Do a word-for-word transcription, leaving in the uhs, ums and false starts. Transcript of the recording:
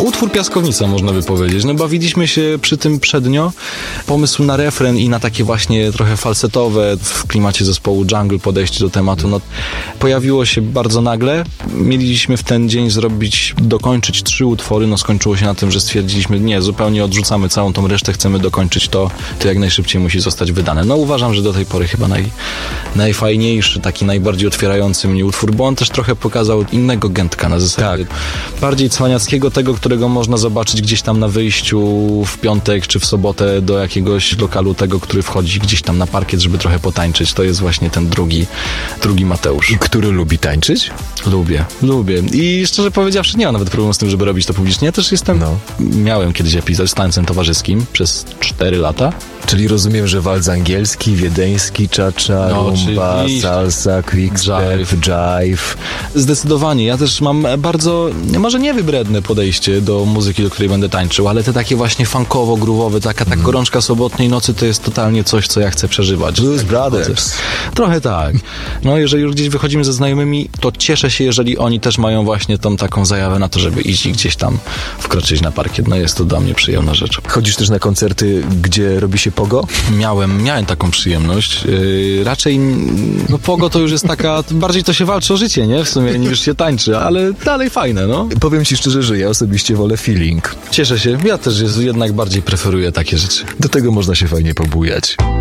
utwór piaskownica, można by powiedzieć. No bawiliśmy się przy tym przednio. Pomysł na refren i na takie właśnie trochę falsetowe w klimacie zespołu Jungle podejście do tematu, no pojawiło się bardzo nagle. Mieliśmy w ten dzień zrobić, dokończyć trzy utwory, no skończyło się na tym, że stwierdziliśmy, nie, zupełnie odrzucamy całą tą resztę, chcemy dokończyć to, to jak najszybciej musi zostać wydane. No uważam, że do tej pory chyba naj, najfajniejszy, taki najbardziej otwierający mnie utwór, bo on też trochę pokazał innego Gętka na zasadzie. Tak. Bardziej cwaniackiego, tego, którego można zobaczyć gdzieś tam na wyjściu w piątek czy w sobotę do jakiegoś lokalu, tego, który wchodzi gdzieś tam na parkiet, żeby trochę potańczyć. To jest właśnie ten drugi, drugi Mateusz. Który lubi tańczyć? Lubię, lubię. I szczerze powiedziawszy, nie mam nawet problemu z tym, żeby robić to publicznie. Ja też jestem, no. Miałem kiedyś epizod z tańcem towarzyskim przez cztery lata. Czyli rozumiem, że walc angielski, wiedeński, cha-cha, no, rumba, oczywiście. Salsa, quickstep, jive. jive. Zdecydowanie. Ja też mam bardzo, może nie wybredne podejście do muzyki, do której będę tańczył, ale te takie właśnie funkowo-groowowe, taka ta mm. gorączka sobotniej nocy to jest totalnie coś, co ja chcę przeżywać. Blues tak Brothers. Trochę tak. No jeżeli już gdzieś wychodzimy ze znajomymi, to cieszę się, jeżeli oni też mają właśnie tą taką zajawę na to, żeby iść i gdzieś tam wkroczyć na parkiet. No jest to dla mnie przyjemna rzecz. Chodzisz też na koncerty, gdzie robi się pogo? Miałem, miałem taką przyjemność. Yy, raczej, no pogo to już jest taka, bardziej to się walczy o życie, nie? W sumie niż się tańczy, ale dalej fajne, no. Powiem ci szczerze, że ja osobiście wolę feeling. Cieszę się. Ja też jest, jednak bardziej preferuję takie rzeczy. Do tego można się fajnie pobujać.